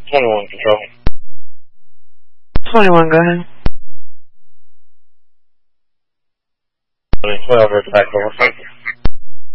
21 control. 21, go ahead. 12, back over.